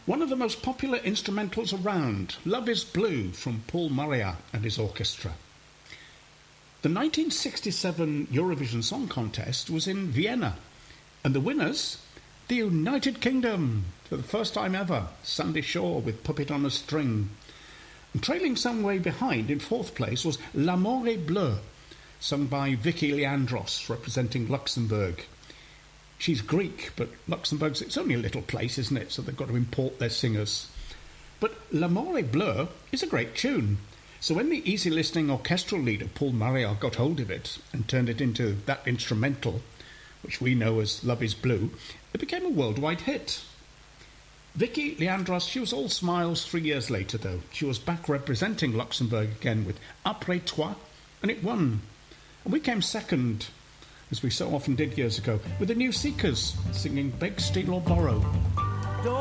One of the most popular instrumentals around, Love is Blue from Paul Murray and his orchestra. The 1967 Eurovision Song Contest was in Vienna, and the winners, the United Kingdom, for the first time ever, Sandy Shaw with Puppet on a String. And trailing some way behind in fourth place was L'amour est bleu, sung by Vicky Leandros, representing Luxembourg. She's Greek, but Luxembourg's, it's only a little place, isn't it? So they've got to import their singers. But L'amour est bleu is a great tune. So when the easy-listening orchestral leader, Paul Murray, got hold of it and turned it into that instrumental, which we know as Love is Blue, it became a worldwide hit. Vicky Leandros, she was all smiles 3 years later, though. She was back representing Luxembourg again with Après Toi, and it won. And we came second, as we so often did years ago, with the New Seekers singing Beg, Steal or Borrow.